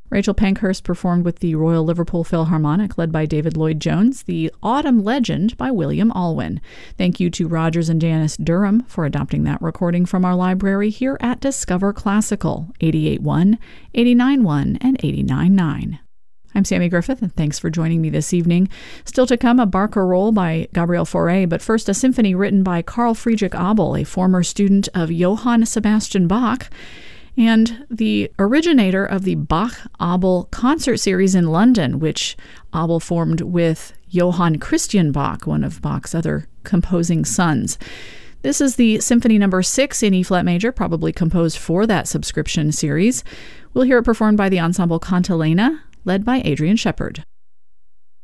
Rachel Pankhurst performed with the Royal Liverpool Philharmonic, led by David Lloyd-Jones, the Autumn Legend by William Alwyn. Thank you to Rogers and Janice Durham for adopting that recording from our library here at Discover Classical, 88.1, 89.1, and 89.9. I'm Sammy Griffith, and thanks for joining me this evening. Still to come, a Barker roll by Gabriel Fauré, but first a symphony written by Carl Friedrich Abel, a former student of Johann Sebastian Bach, and the originator of the Bach-Abel concert series in London, which Abel formed with Johann Christian Bach, one of Bach's other composing sons. This is the Symphony No. 6 in E-flat major, probably composed for that subscription series. We'll hear it performed by the ensemble Cantilena, led by Adrian Shepard.